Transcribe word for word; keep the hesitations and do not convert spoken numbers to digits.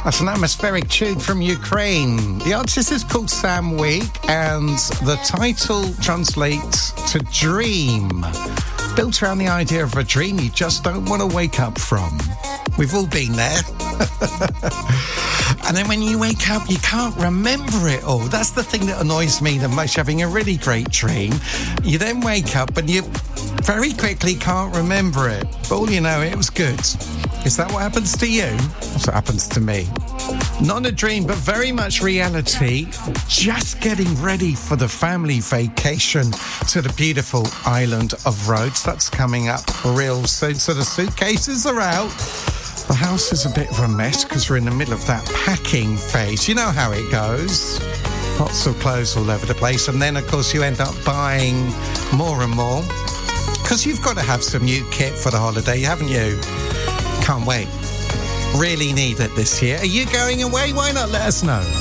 That's an atmospheric tune from Ukraine. The artist is called Sam Week, and the title translates to dream. Built around the idea of a dream you just don't want to wake up from. We've all been there. And then when you wake up, you can't remember it all. That's the thing that annoys me the most, having a really great dream. You then wake up and you very quickly can't remember it. But all you know, it was good. Is that what happens to you? That's what happens to me. Not a dream, but very much reality. Just getting ready for the family vacation to the beautiful island of Rhodes. That's coming up real soon. So the suitcases are out. The house is a bit of a mess because we're in the middle of that packing phase. You know how it goes. Lots of clothes all over the place. And then, of course, you end up buying more and more because you've got to have some new kit for the holiday, haven't you? Can't wait. Really need it this year. Are you going away? Why not let us know?